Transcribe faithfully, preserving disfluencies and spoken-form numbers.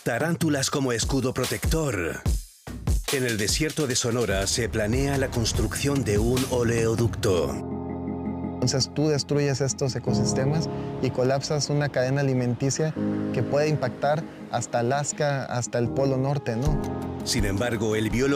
Tarántulas como escudo protector. En el desierto de Sonora se planea la construcción de un oleoducto. Entonces tú destruyes estos ecosistemas y colapsas una cadena alimenticia que puede impactar hasta Alaska, hasta el Polo Norte, ¿no? Sin embargo, el biólogo